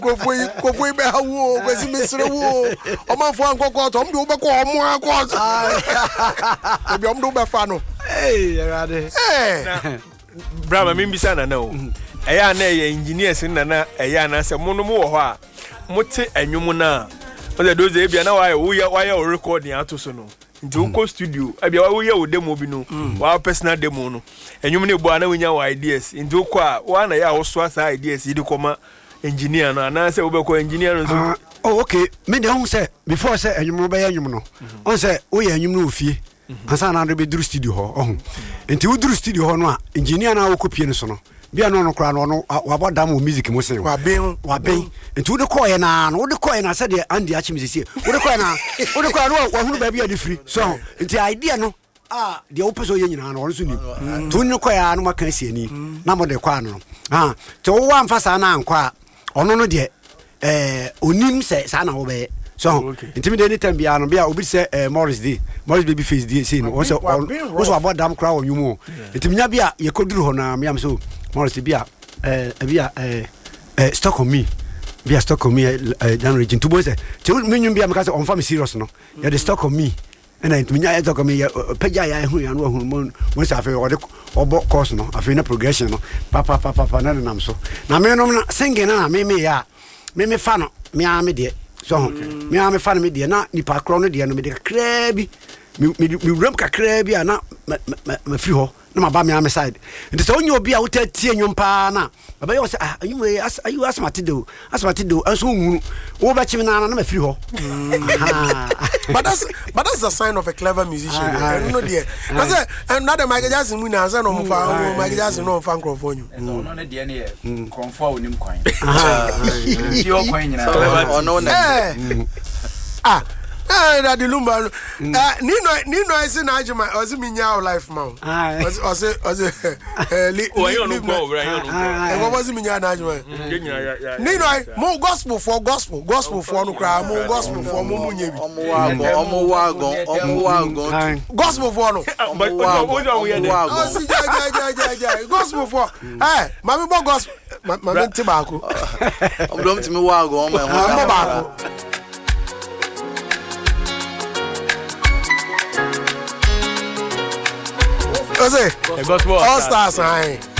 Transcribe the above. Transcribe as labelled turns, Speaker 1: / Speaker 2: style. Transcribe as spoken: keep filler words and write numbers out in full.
Speaker 1: Go for it, go for it, be how war, was Mister War. A man for Uncle Cotton, I'm doing more quads. Maybe I'm doing Bafano.
Speaker 2: Hey, hey,
Speaker 3: Brahma, maybe Sana, no. A yarn, engineers in Nana, a yarn as a monomo, Motte and Yumuna. But the doze be now I we are recording out to Sono. Into studio, I be away with demo bino, while personal demo. And you may buy our ideas. Into qua one I also has ideas, you do come engineer, and I say, Obeko engineer.
Speaker 2: Oh, okay. Me don't say before say and you know by you know. On say, oh, yeah, you know, fee. And son, I'll be through studio. Oh, into through studio, no engineer now copy and so. Be no crown or no about damn music must say what being what being into the coin and what the coin I said and the achim is here. What the coin what the coin who baby are free. So it's the idea no ah the opus or union and also to no coin no can see any number the quano. Ah to one fast and qua or no dear eh unim say sana obey. So intimidating time be an be obi say Morris D Morris baby face D say no also also about damn crowd you more. Intimia bia ye koduru ho na me am so Morris bia eh bia eh eh stock on me bia stock on me eh down region two boys say me nyum bia me ka say on farm serious no ya the stock on me and intimia e stock on me peja ya hu ya no hu mo say afi ode obo course no afi na progression no papa papa papa na nam so na me no singing na me me ya me me fa no me a me de so me a me fa no me de na nipa kro no de no me de kakra bi me me ram kakra bi na me free ho na ma ba me am side nti so onye obi a wotatie nwom pa na baba yo say ah you ayu asmati do asmati do anso hunu wo ba chim na na ma free ho
Speaker 1: but that's but that's a sign of a clever musician. I don't know there because and not the Michael Jackson mu na say no mo fa Michael Jackson no fa crofo nyu no no de ne e crofo onim kwan ah ti o kwan nyina ono na ah eh that the lumba eh nino nino ese na ajima ozi minya life man ozi ozi ozi eh live no go right eh what was minya na ajima nino mo gospel for gospel gospel for no cry mo gospel for mo munye bi omo wagon omo wagon gospel for no but what do we hear ozi ja ja ja ja gospel for eh mami bo gospel mami tibako omo timi wagon omo bako All stars, aye.